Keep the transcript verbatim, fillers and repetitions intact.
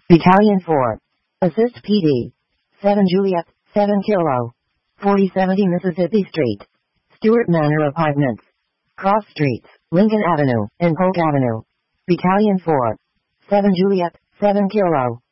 Battalion four. Assist P D. seven Juliet, seven Kilo. forty seventy Mississippi Street. Stewart Manor Apartments. Cross Streets, Lincoln Avenue, and Polk Avenue. Battalion four. seven Juliet, seven Kilo.